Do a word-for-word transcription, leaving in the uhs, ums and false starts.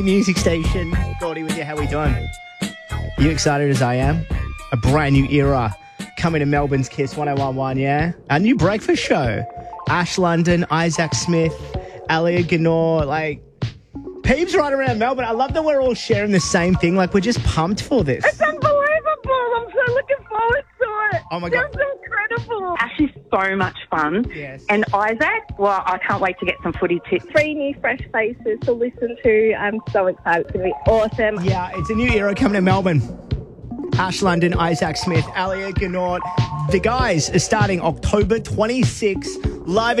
Music station. Gordy with you. How we doing? You excited as I am? A brand new era coming to Melbourne's Kiss one oh one point one, yeah? A new breakfast show. Ash London, Isaac Smith, Alia Ganor, like, peeps right around Melbourne. I love that we're all sharing the same thing. Like, we're just pumped for this. It's unbelievable. I'm so looking forward to it. Oh, my God. It's incredible. Ash is so much fun. Yes. And Isaac, well, I can't wait to get some footy tips. Three new fresh faces to listen to. I'm so excited. It's going to be awesome. Yeah, it's a new era coming to Melbourne. Ash London, Isaac Smith, Alia Ganor. The guys are starting October twenty-sixth live